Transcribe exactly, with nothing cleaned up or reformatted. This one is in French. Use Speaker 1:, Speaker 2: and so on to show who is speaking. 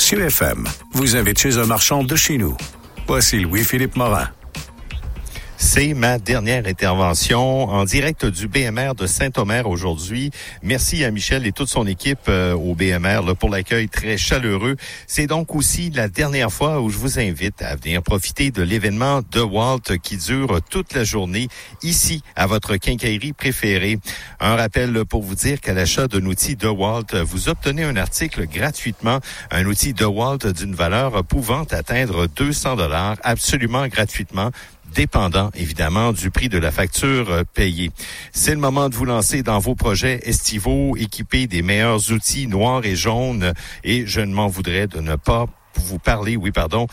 Speaker 1: Sur F M, vous invite chez un marchand de chez nous. Voici Louis-Philippe Morin.
Speaker 2: C'est ma dernière intervention en direct du B M R de Saint-Omer aujourd'hui. Merci à Michel et toute son équipe euh, au B M R là, pour l'accueil très chaleureux. C'est donc aussi la dernière fois où je vous invite à venir profiter de l'événement DeWalt qui dure toute la journée ici à votre quincaillerie préférée. Un rappel pour vous dire qu'à l'achat d'un outil DeWalt, vous obtenez un article gratuitement, un outil DeWalt d'une valeur pouvant atteindre deux cents dollars absolument gratuitement, dépendant évidemment du prix de la facture euh, payée. C'est le moment de vous lancer dans vos projets estivaux équipés des meilleurs outils noirs et jaunes et je ne m'en voudrais de ne pas vous parler, oui, pardon,